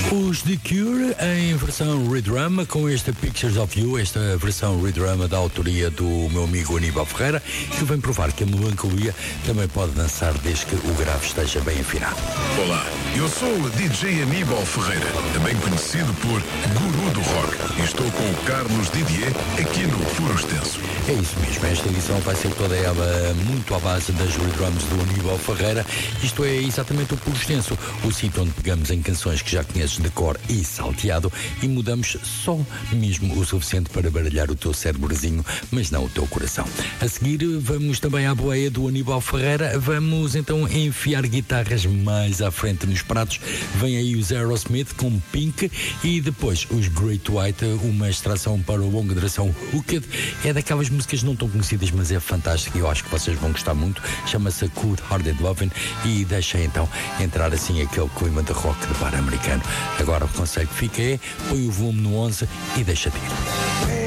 Os The Cure em versão Redrum, com esta Pictures of You, esta versão Redrum da autoria do meu amigo Aníbal Ferreira, que vem provar que a melancolia também pode dançar desde que o grave esteja bem afinado. Olá, eu sou o DJ Aníbal Ferreira, também conhecido por Guru do Rock, e estou com o Carlos Didier aqui no Puro Extenso. É isso mesmo, esta edição vai ser toda ela muito à base das Redrums do Aníbal Ferreira. Isto é exatamente o Puro Extenso, o sítio onde pegamos em canções que já conheces de cor e salteado e mudamos só mesmo o suficiente para baralhar o teu cérebrozinho, mas não o teu coração. A seguir vamos também à boleia do Aníbal Ferreira, vamos então enfiar guitarras mais à frente nos pratos. Vem aí os Aerosmith com Pink e depois os Great White, uma extração para o longa duração Hooked. É daquelas músicas não tão conhecidas, mas é fantástica e eu acho que vocês vão gostar muito. Chama-se Cold Hearted Lovin' e deixa então entrar assim aquele clima de rock de bar americano. Agora o conselho que fica é põe o volume no 11 e deixa-te ir.